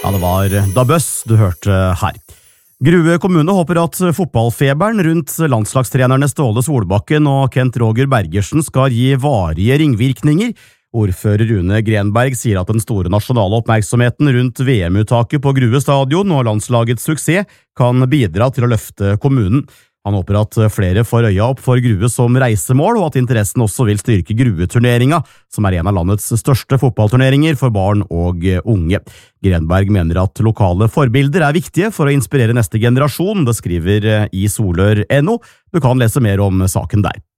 Ja, det var Da Bøss du hørte her. Grue kommune håper at fotballfeberen rundt landslagstrenerne Ståle Solbakken og Kent Roger Bergersen skal gi varige ringvirkninger. Ordfører Rune Grenberg sier at den store nasjonale oppmerksomheten rundt VM-uttaket på Grue stadion og landslagets suksess kan bidra til å løfte kommunen. Han håper at flere får øya opp for Grue som reisemål, og at interessen også vil styrke Grue-turneringa, som en av landets største fotballturneringer for barn og unge. Grenberg mener at lokale forbilder viktige for å inspirere neste generasjon, det skriver i Solør.no. Du kan lese mer om saken der.